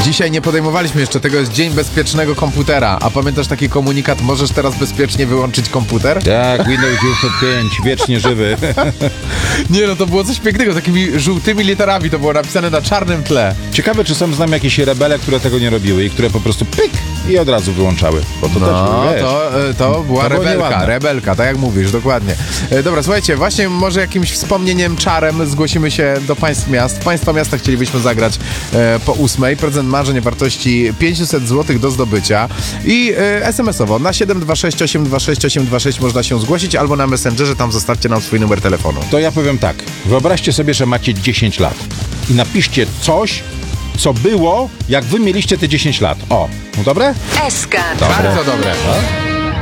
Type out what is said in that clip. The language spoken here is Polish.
Dzisiaj nie podejmowaliśmy jeszcze tego, jest Dzień Bezpiecznego Komputera. A pamiętasz taki komunikat, możesz teraz bezpiecznie wyłączyć komputer? Tak, Windows 95, wiecznie żywy. Nie no, to było coś pięknego, takimi żółtymi literami to było napisane na czarnym tle. Ciekawe, czy są z nami jakieś rebele, które tego nie robiły i które po prostu pyk i od razu wyłączały. Bo to No, też, wiesz, to była to było rebelka, nieładne. rebelka, tak jak mówisz, dokładnie. Dobra, słuchajcie, właśnie może jakimś wspomnieniem, czarem zgłosimy się do państw miast. W państwa miasta chcielibyśmy zagrać po 8. Prezent marzeń o wartości 500 zł do zdobycia i SMS-owo na 726 826 826 można się zgłosić albo na Messengerze, tam zostawcie nam swój numer telefonu. To ja powiem tak, wyobraźcie sobie, że macie 10 lat i napiszcie coś, co było, jak wy mieliście te 10 lat. O, no dobre? SK. Bardzo dobre.